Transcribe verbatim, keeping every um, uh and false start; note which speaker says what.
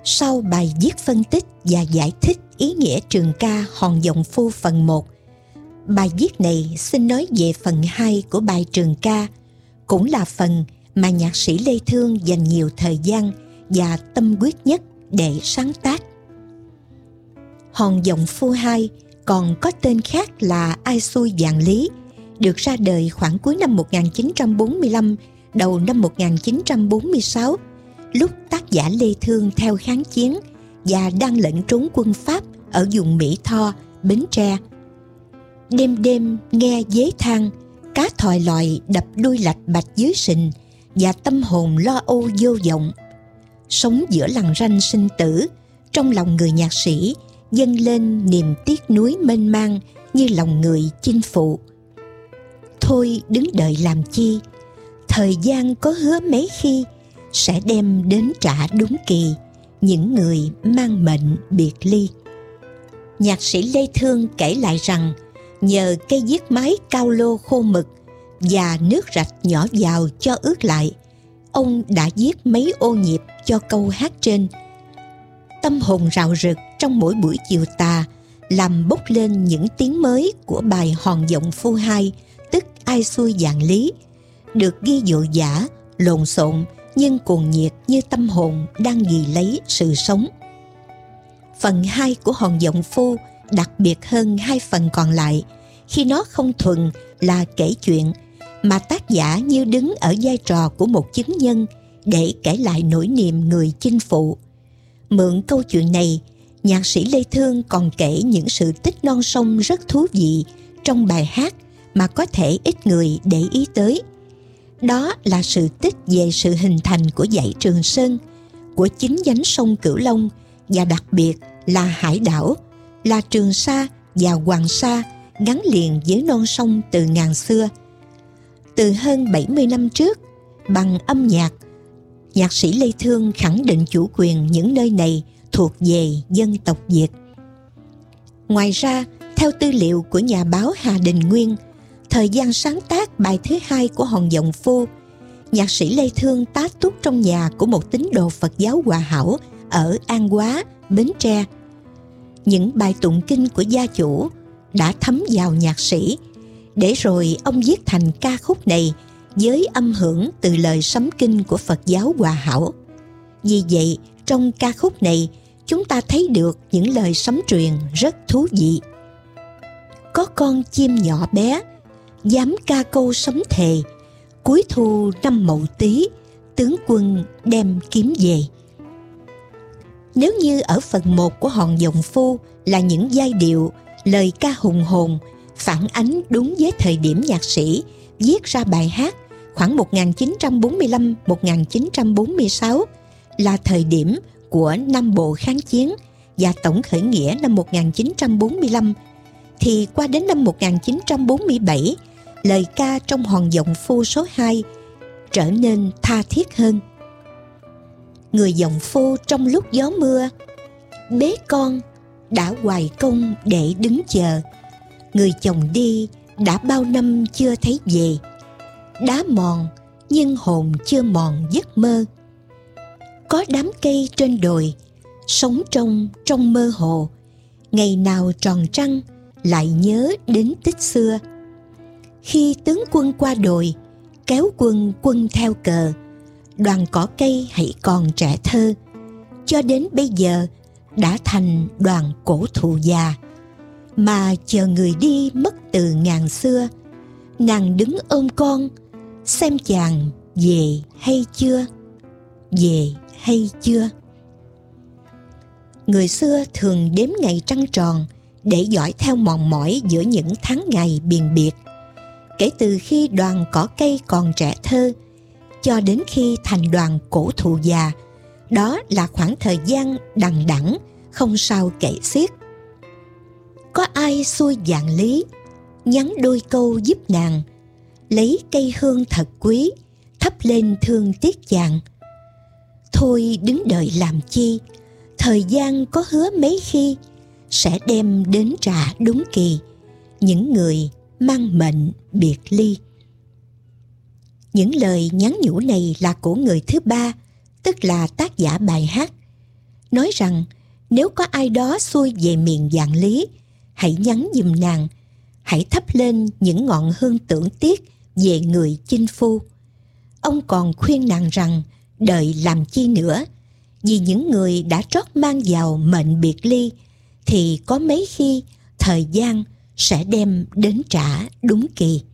Speaker 1: Sau bài viết phân tích và giải thích ý nghĩa trường ca Hòn Vọng Phu phần một, bài viết này xin nói về phần hai của bài trường ca, cũng là phần mà nhạc sĩ Lê Thương dành nhiều thời gian và tâm huyết nhất để sáng tác. Hòn Vọng Phu hai còn có tên khác là Ai Xuôi Vạn Lý, được ra đời khoảng cuối năm một nghìn chín trăm bốn mươi lăm, đầu năm một nghìn chín trăm bốn mươi sáu, lúc tác giả Lê Thương theo kháng chiến và đang lẩn trốn quân Pháp ở vùng Mỹ Tho, Bến Tre. Đêm đêm nghe dế than, cá thòi lòi đập đuôi lạch bạch dưới sình, và tâm hồn lo âu vô vọng. Sống giữa lằn ranh sinh tử, trong lòng người nhạc sĩ dâng lên niềm tiếc nuối mênh mang như lòng người chinh phụ. Thôi đứng đợi làm chi, thời gian có hứa mấy khi sẽ đem đến trả đúng kỳ những người mang mệnh biệt ly. Nhạc sĩ Lê Thương kể lại rằng nhờ cây viết máy cao lô khô mực và nước rạch nhỏ vào cho ướt lại, ông đã viết mấy ô nhịp cho câu hát trên. Tâm hồn rạo rực trong mỗi buổi chiều tà, làm bốc lên những tiếng mới của bài Hòn Vọng Phu hai, tức Ai Xuôi Vạn Lý, được ghi dội dã, lộn xộn nhưng cuồng nhiệt như tâm hồn đang ghi lấy sự sống. Phần hai của Hòn Vọng Phu đặc biệt hơn hai phần còn lại khi nó không thuần là kể chuyện, mà tác giả như đứng ở vai trò của một chứng nhân để kể lại nỗi niềm người chinh phụ. Mượn câu chuyện này, nhạc sĩ Lê Thương còn kể những sự tích non sông rất thú vị trong bài hát mà có thể ít người để ý tới. Đó là sự tích về sự hình thành của dãy Trường Sơn, của chính nhánh sông Cửu Long, và đặc biệt là hải đảo, là Trường Sa và Hoàng Sa gắn liền với non sông từ ngàn xưa. Từ hơn bảy mươi năm trước, bằng âm nhạc, nhạc sĩ Lê Thương khẳng định chủ quyền những nơi này thuộc về dân tộc Việt. Ngoài ra, theo tư liệu của nhà báo Hà Đình Nguyên, thời gian sáng tác bài thứ hai của Hòn Vọng Phu, nhạc sĩ Lê Thương tá túc trong nhà của một tín đồ Phật giáo Hòa Hảo ở An Hóa, Bến Tre. Những bài tụng kinh của gia chủ đã thấm vào nhạc sĩ, để rồi ông viết thành ca khúc này với âm hưởng từ lời sấm kinh của Phật giáo Hòa Hảo. Vì vậy, trong ca khúc này, chúng ta thấy được những lời sấm truyền rất thú vị. Có con chim nhỏ bé, dám ca câu sấm thề, cuối thu năm Mậu Tý, tướng quân đem kiếm về. Nếu như ở phần một của Hòn Vọng Phu là những giai điệu, lời ca hùng hồn, phản ánh đúng với thời điểm nhạc sĩ viết ra bài hát khoảng một nghìn chín trăm bốn mươi lăm đến một nghìn chín trăm bốn mươi sáu, là thời điểm của Nam Bộ kháng chiến và tổng khởi nghĩa năm một nghìn chín trăm bốn mươi lăm, thì qua đến năm một nghìn chín trăm bốn mươi bảy, lời ca trong Hòn Vọng Phu số hai trở nên tha thiết hơn. Người vọng phu trong lúc gió mưa, bế con đã hoài công để đứng chờ. Người chồng đi đã bao năm chưa thấy về, đá mòn nhưng hồn chưa mòn giấc mơ. Có đám cây trên đồi, sống trong trong mơ hồ, ngày nào tròn trăng lại nhớ đến tích xưa. Khi tướng quân qua đồi, kéo quân quân theo cờ, đoàn cỏ cây hãy còn trẻ thơ, cho đến bây giờ đã thành đoàn cổ thụ già. Mà chờ người đi mất từ ngàn xưa, nàng đứng ôm con, xem chàng về hay chưa, về hay chưa. Người xưa thường đếm ngày trăng tròn để dõi theo mòn mỏi giữa những tháng ngày biền biệt. Kể từ khi đoàn cỏ cây còn trẻ thơ cho đến khi thành đoàn cổ thụ già, đó là khoảng thời gian đằng đẵng không sao kể xiết. Có ai xuôi vạn lý, nhắn đôi câu giúp nàng, lấy cây hương thật quý, thắp lên thương tiếc chàng. Thôi đứng đợi làm chi, thời gian có hứa mấy khi sẽ đem đến trả đúng kỳ những người mang mệnh biệt ly. Những lời nhắn nhủ này là của người thứ ba, tức là tác giả bài hát. nói rằng nếu có ai đó xuôi về miền Vạn Lý, hãy nhắn giùm nàng, hãy thắp lên những ngọn hương tưởng tiếc về người chinh phu. Ông còn khuyên nàng rằng đợi làm chi nữa, vì những người đã trót mang vào mệnh biệt ly thì có mấy khi thời gian sẽ đem đến trả đúng kỳ.